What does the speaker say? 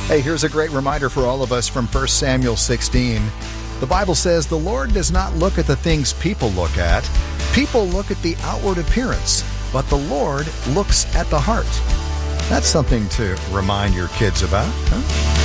Hey, here's a great reminder for all of us from 1 Samuel 16. The Bible says, "The Lord does not look at the things people look at. People look at the outward appearance, but the Lord looks at the heart." That's something to remind your kids about, huh?